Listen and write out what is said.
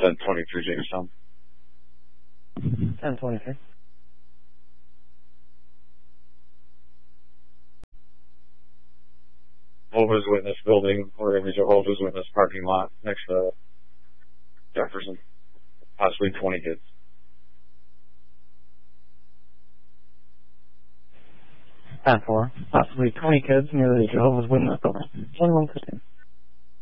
1023 Jamestown. 1023. Jehovah's Witness building, or every Jehovah's Witness parking lot next to Jefferson. Possibly 20 kids. 10-4. Possibly 20 kids near the Jehovah's Witness building. 2115.